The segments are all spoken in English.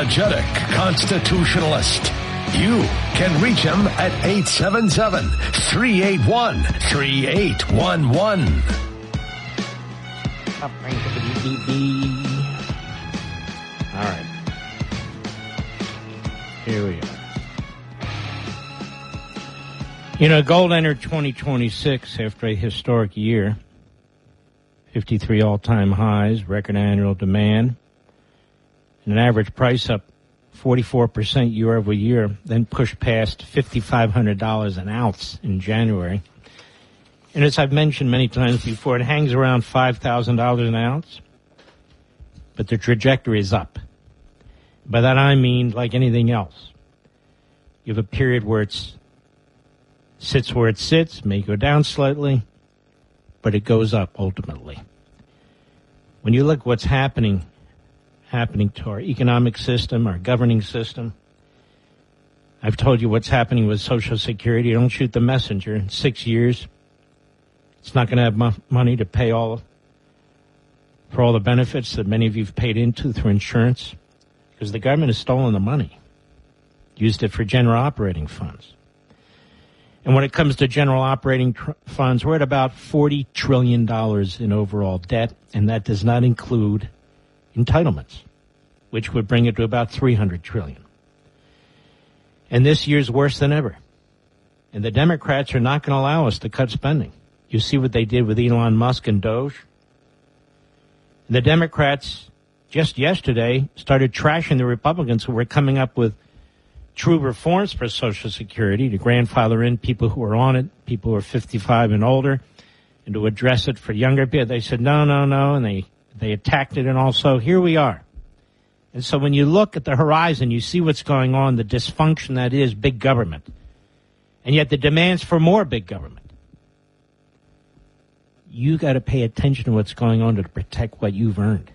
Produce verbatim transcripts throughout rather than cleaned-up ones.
unapologetic constitutionalist. You can reach him at eight seven seven, three eight one, three eight one one. All right. Here we are. You know, gold entered twenty twenty-six after a historic year. fifty-three all-time highs, record annual demand, and an average price up forty-four percent year over year, then pushed past five thousand five hundred dollars an ounce in January. And as I've mentioned many times before, it hangs around five thousand dollars an ounce, but the trajectory is up. By that I mean, like anything else, you have a period where it sits where it sits, may go down slightly, but it goes up ultimately. When you look what's happening, happening to our economic system, our governing system, I've told you what's happening with Social Security. Don't shoot the messenger. In six years, it's not going to have mo- money to pay all for all the benefits that many of you have paid into through insurance, because the government has stolen the money, used it for general operating funds. And when it comes to general operating tr- funds, we're at about forty trillion dollars in overall debt, and that does not include entitlements, which would bring it to about three hundred trillion dollars. And this year's worse than ever. And the Democrats are not going to allow us to cut spending. You see what they did with Elon Musk and Doge. And the Democrats just yesterday started trashing the Republicans who were coming up with true reforms for Social Security to grandfather in people who are on it, people who are fifty-five and older, and to address it for younger people. They said, no, no, no, and they, they attacked it, and also here we are. And so when you look at the horizon, you see what's going on, the dysfunction that is big government, and yet the demands for more big government. You got to pay attention to what's going on to protect what you've earned.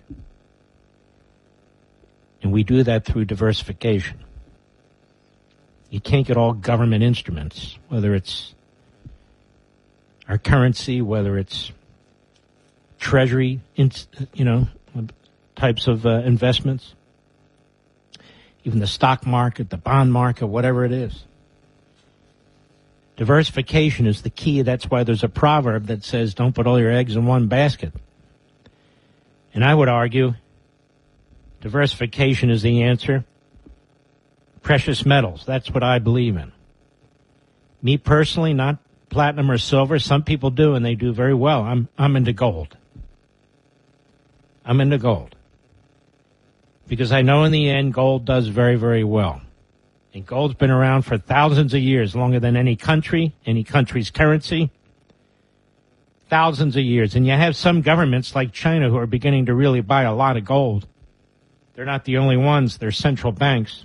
And we do that through diversification. You can't get all government instruments, whether it's our currency, whether it's treasury, you know, types of uh, investments, even the stock market, the bond market, whatever it is. Diversification is the key. That's why there's a proverb that says, don't put all your eggs in one basket. And I would argue diversification is the answer. Precious metals, that's what I believe in. Me personally, not platinum or silver. Some people do, and they do very well. I'm I'm into gold. I'm into gold. Because I know in the end, gold does very, very well. And gold's been around for thousands of years, longer than any country, any country's currency. Thousands of years. And you have some governments like China who are beginning to really buy a lot of gold. They're not the only ones. They're central banks.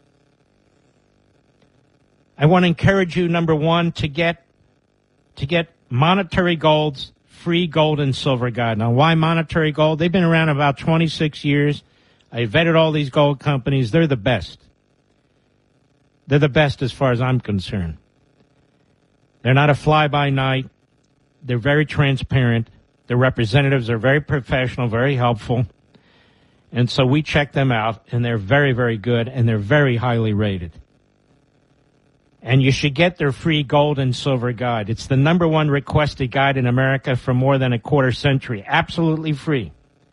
I want to encourage you, number one, to get to get Monetary Gold's free gold and silver guide. Now, why Monetary Gold? They've been around about twenty-six years. I vetted all these gold companies. They're the best. They're the best as far as I'm concerned. They're not a fly-by-night. They're very transparent. Their representatives are very professional, very helpful. And so we check them out, and they're very, very good, and they're very highly rated. And you should get their free gold and silver guide. It's the number one requested guide in America for more than a quarter century. Absolutely free.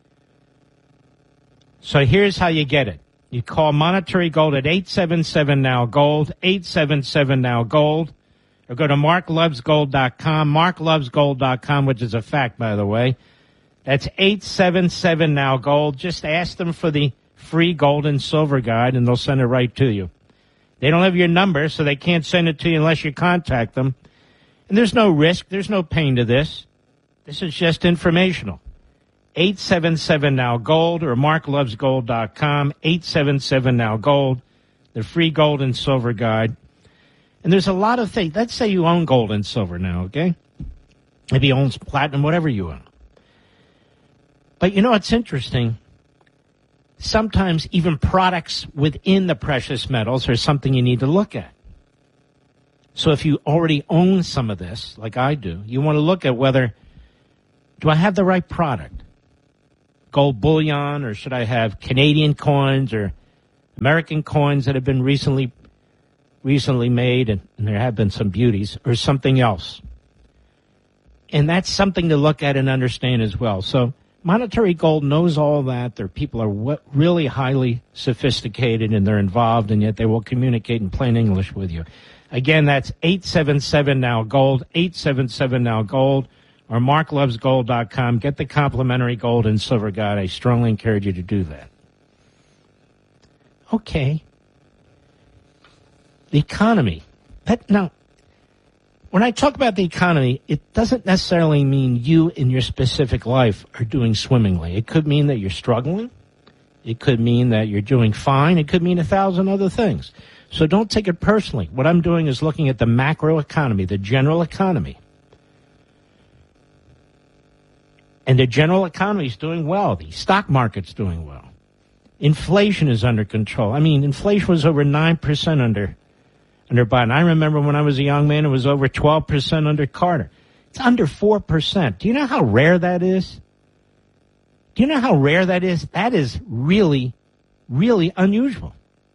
So here's how you get it. You call Monetary Gold at eight seven seven now gold, eight seven seven now gold, or go to mark loves gold dot com, mark loves gold dot com, which is a fact, by the way. That's eight seven seven now gold. Just ask them for the free gold and silver guide, and they'll send it right to you. They don't have your number, so they can't send it to you unless you contact them. And there's no risk. There's no pain to this. This is just informational. eight seven seven now gold or mark loves gold dot com, eight seven seven now gold, the free gold and silver guide. And there's a lot of things. Let's say you own gold and silver now, okay? Maybe you own platinum, whatever you own. But you know what's interesting? Sometimes even products within the precious metals are something you need to look at. So if you already own some of this, like I do, you want to look at whether, do I have the right product? Gold bullion, or should I have Canadian coins or American coins that have been recently recently made, and, and there have been some beauties, or something else. And that's something to look at and understand as well. So Monetary Gold knows all that. Their people are w- really highly sophisticated, and they're involved, and yet they will communicate in plain English with you. Again, that's eight seven seven now gold, eight seven seven now gold, or mark loves gold dot com. Get the complimentary gold and silver guide. I strongly encourage you to do that. Okay. The economy. That, now, when I talk about the economy, it doesn't necessarily mean you in your specific life are doing swimmingly. It could mean that you're struggling. It could mean that you're doing fine. It could mean a thousand other things. So don't take it personally. What I'm doing is looking at the macro economy, the general economy. And the general economy is doing well. The stock market's doing well. Inflation is under control. I mean, inflation was over nine percent under under Biden. I remember when I was a young man, it was over twelve percent under Carter. It's under four percent. Do you know how rare that is? Do you know how rare that is? That is really, really unusual.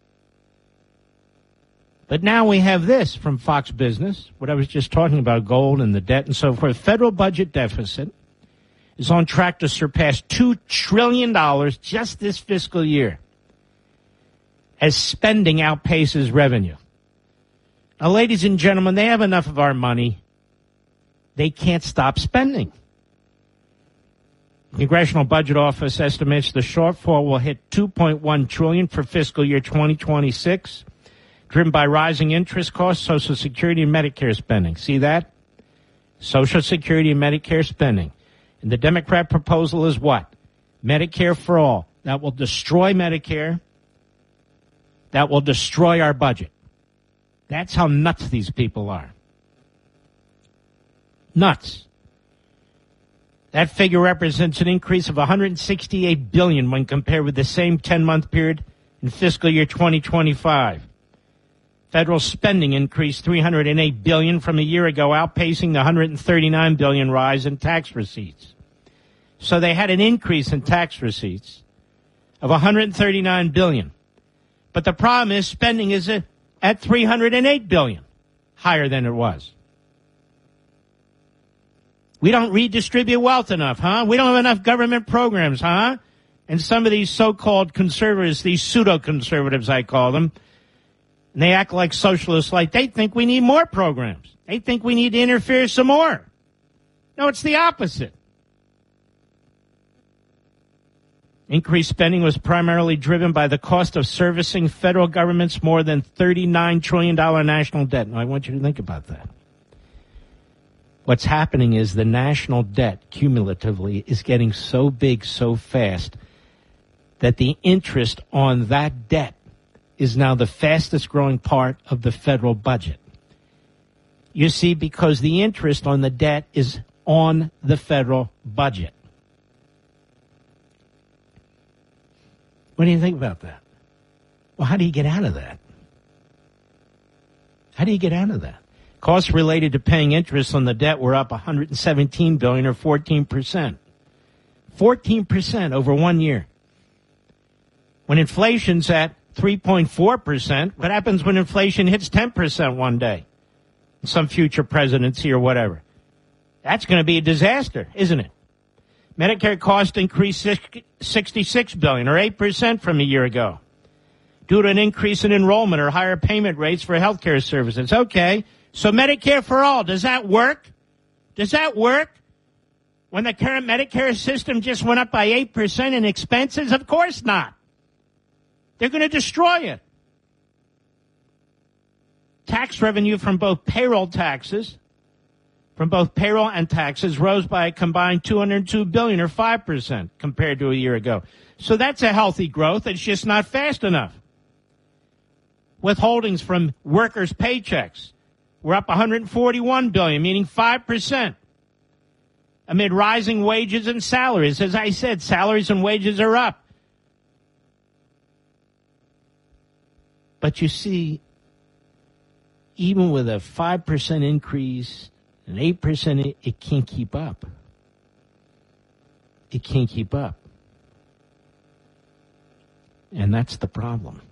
But now we have this from Fox Business, what I was just talking about, gold and the debt and so forth. Federal budget deficit is on track to surpass two trillion dollars just this fiscal year as spending outpaces revenue. Now, ladies and gentlemen, they have enough of our money. They can't stop spending. The Congressional Budget Office estimates the shortfall will hit two point one trillion dollars for fiscal year twenty twenty-six, driven by rising interest costs, Social Security, and Medicare spending. See that? Social Security and Medicare spending. And the Democrat proposal is what? Medicare for all. That will destroy Medicare. That will destroy our budget. That's how nuts these people are. Nuts. That figure represents an increase of one hundred sixty-eight billion dollars when compared with the same ten-month period in fiscal year twenty twenty-five. Federal spending increased three hundred eight billion dollars from a year ago, outpacing the one hundred thirty-nine billion dollars rise in tax receipts. So they had an increase in tax receipts of one hundred thirty-nine billion dollars. But the problem is spending is at three hundred eight billion dollars, higher than it was. We don't redistribute wealth enough, huh? We don't have enough government programs, huh? And some of these so-called conservatives, these pseudo-conservatives I call them, and they act like socialists, like they think we need more programs. They think we need to interfere some more. No, it's the opposite. Increased spending was primarily driven by the cost of servicing federal government's more than thirty-nine trillion dollars national debt. Now, I want you to think about that. What's happening is the national debt cumulatively is getting so big so fast that the interest on that debt is now the fastest growing part of the federal budget. You see, because the interest on the debt is on the federal budget. What do you think about that? Well, how do you get out of that? How do you get out of that? Costs related to paying interest on the debt were up one hundred seventeen billion dollars or fourteen percent. fourteen percent over one year. When inflation's at three point four percent, what happens when inflation hits ten percent one day? Some future presidency or whatever. That's going to be a disaster, isn't it? Medicare cost increased sixty-six billion dollars or eight percent from a year ago due to an increase in enrollment or higher payment rates for health care services. Okay, so Medicare for all, does that work? Does that work? When the current Medicare system just went up by eight percent in expenses? Of course not. They're going to destroy it. Tax revenue from both payroll taxes, from both payroll and taxes rose by a combined two hundred two billion dollars or five percent compared to a year ago. So that's a healthy growth. It's just not fast enough. Withholdings from workers' paychecks were up one hundred forty-one billion dollars, meaning five percent. Amid rising wages and salaries. As I said, salaries and wages are up. But you see, even with a five percent increase, an eight percent, it, it can't keep up. It can't keep up. And that's the problem.